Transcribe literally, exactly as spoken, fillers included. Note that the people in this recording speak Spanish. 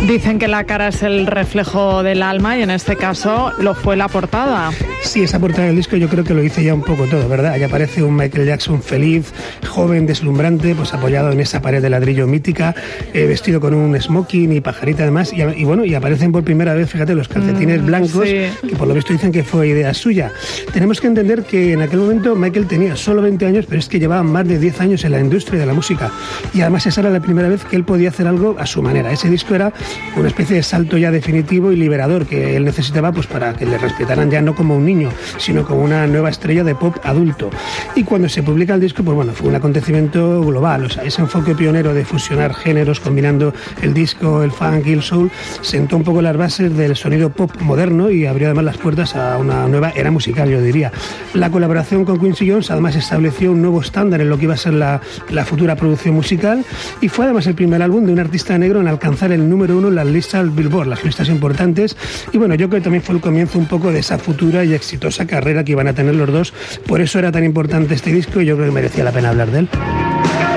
Dicen que la cara es el reflejo del alma y en este caso lo fue la portada. Sí, esa portada del disco yo creo que lo dice ya un poco todo, ¿verdad? Allá aparece un Michael Jackson feliz, joven, deslumbrante, pues apoyado en esa pared de ladrillo mítica, eh, vestido con un smoking y pajarita además, y, y bueno, y aparecen por primera vez, fíjate, los calcetines mm, blancos, sí. que por lo visto dicen que fue idea suya. Tenemos que entender que en aquel momento Michael tenía solo veinte años, pero es que llevaba más de diez años en la industria de la música, y además esa era la primera vez que él podía hacer algo a su manera. Ese disco era una especie de salto ya definitivo y liberador que él necesitaba pues para que le respetaran ya no como un niño, sino como una nueva estrella de pop adulto. Y cuando se publica el disco, pues bueno, fue un acontecimiento global, o sea, ese enfoque pionero de fusionar géneros combinando el disco, el funk y el soul, sentó un poco las bases del sonido pop moderno y abrió además las puertas a una nueva era musical, yo diría. La colaboración con Quincy Jones además estableció un nuevo estándar en lo que iba a ser la, la futura producción musical y fue además el primer álbum de un artista negro en alcanzar el número uno en las listas Billboard, las listas importantes, y bueno, yo creo que también fue el comienzo un poco de esa futura y exitosa carrera que iban a tener los dos. Por eso era tan importante este disco y yo creo que merecía la pena hablar de él.